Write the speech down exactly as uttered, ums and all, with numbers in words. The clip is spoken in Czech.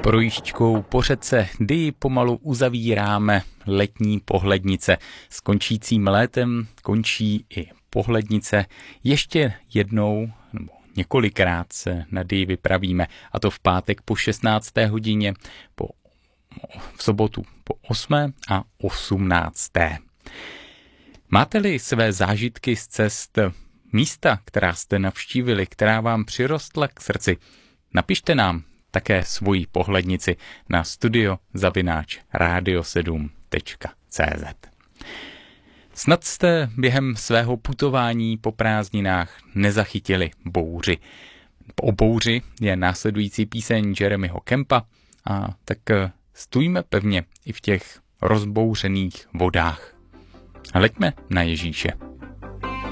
Projížďkou po řece Dyji pomalu uzavíráme letní pohlednice. S končícím létem končí i pohlednice. Ještě jednou nebo několikrát se na Dyji vypravíme, a to v pátek po šestnácté hodině, po, v sobotu po osmé a osmnácté. Máte-li své zážitky z cest, místa, která jste navštívili, která vám přirostla k srdci, napište nám také svoji pohlednici na studio zavináč radio sedm tečka cé zet. Snad jste během svého putování po prázdninách nezachytili bouři. O bouři je následující píseň Jeremyho Kempa, a tak stůjme pevně i v těch rozbouřených vodách. Leďme na Ježíše.